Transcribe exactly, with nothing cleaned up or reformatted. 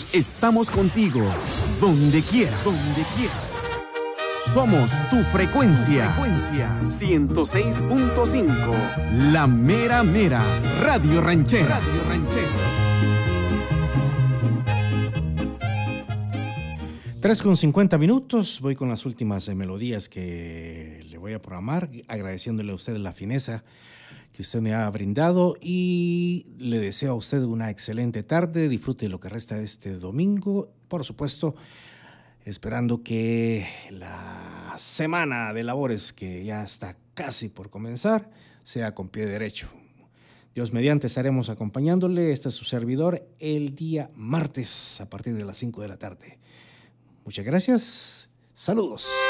Estamos contigo, donde quieras, donde quieras. Somos tu frecuencia, frecuencia ciento seis punto cinco, La Mera Mera, Radio Ranchera. Radio Ranchera. tres con cincuenta minutos, voy con las últimas eh, melodías que le voy a programar, agradeciéndole a usted la fineza que usted me ha brindado y le deseo a usted una excelente tarde, disfrute lo que resta de este domingo, por supuesto, esperando que la semana de labores que ya está casi por comenzar sea con pie derecho. Dios mediante estaremos acompañándole, este es su servidor, el día martes a partir de las cinco de la tarde. Muchas gracias, saludos.